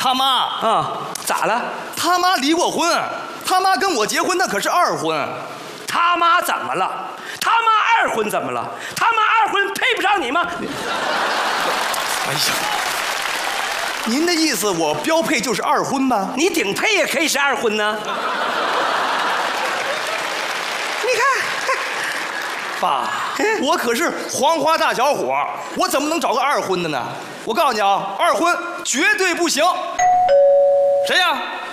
他妈啊，咋了？ 他妈离过婚，他妈跟我结婚那可是二婚。 他妈怎么了？他妈二婚怎么了？他妈二婚配不上你吗？ 哎呀，您的意思我标配就是二婚吧？ 你顶配也可以是二婚呢。你看， 爸，我可是黄花大小伙，我怎么能找个二婚的呢？我告诉你啊，二婚绝对不行。谁呀？